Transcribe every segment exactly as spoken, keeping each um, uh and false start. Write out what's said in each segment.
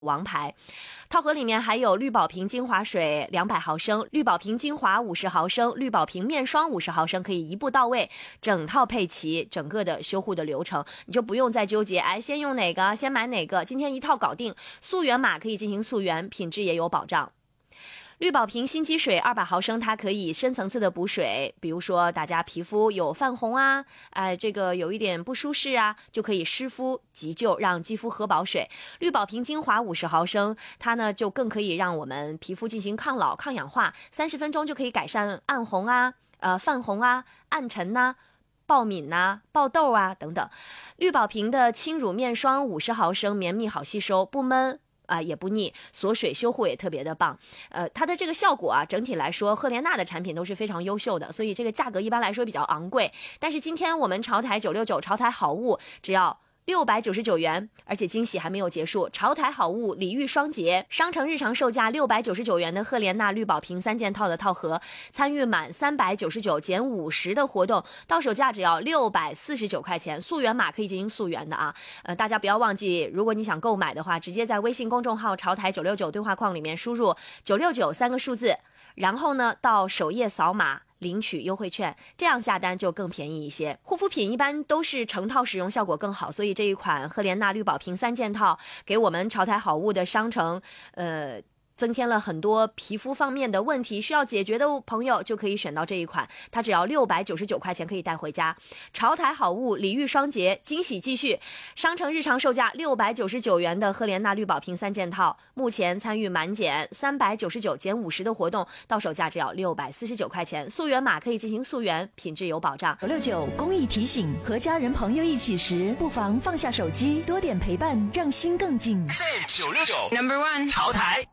王牌。套盒里面还有绿宝瓶精华水两百毫升，绿宝瓶精华五十毫升，绿宝瓶面霜五十毫升，可以一步到位，整套配齐，整个的修护的流程你就不用再纠结，哎，先用哪个，先买哪个，今天一套搞定。溯源码可以进行溯源，品质也有保障。绿宝瓶心肌水二百毫升，它可以深层次的补水，比如说大家皮肤有泛红啊，呃，这个有一点不舒适啊，就可以湿敷急救，让肌肤喝饱水。绿宝瓶精华五十毫升，它呢就更可以让我们皮肤进行抗老抗氧化，三十分钟就可以改善暗红啊、呃泛红啊、暗沉呐、啊、爆敏呐、啊、爆痘啊等等。绿宝瓶的轻乳面霜五十毫升，绵密好吸收，不闷啊、呃，也不腻，锁水修护也特别的棒。呃，它的这个效果啊，整体来说，赫莲娜的产品都是非常优秀的，所以这个价格一般来说比较昂贵。但是今天我们潮台九六九潮台好物只要六百九十九元，而且惊喜还没有结束，潮台好物礼遇双节，商城日常售价六百九十九元的赫莲娜绿宝瓶三件套的套盒，参与满三百九十九减五十的活动，到手价只要六百四十九块钱，溯源码可以进行溯源的啊。呃，大家不要忘记，如果你想购买的话，直接在微信公众号潮台九六九对话框里面输入九六九三个数字，然后呢到首页扫码领取优惠券，这样下单就更便宜一些。护肤品一般都是成套使用效果更好，所以这一款赫莲娜绿宝瓶三件套给我们潮台好物的商城呃增添了很多皮肤方面的问题需要解决的朋友就可以选到这一款，它只要六百九十九块钱可以带回家。潮台好物礼遇双节，惊喜继续，商城日常售价六百九十九元的赫莲娜绿宝瓶三件套，目前参与满减三百九十九减五十的活动，到手价只要六百四十九块钱，溯源码可以进行溯源，品质有保障。 九六九公益提醒，和家人朋友一起时，不妨放下手机，多点陪伴，让心更近。 九六九 Number One 潮台。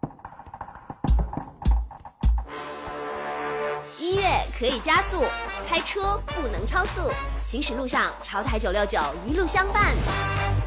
音乐可以加速，开车不能超速，行驶路上潮台九六九一路相伴。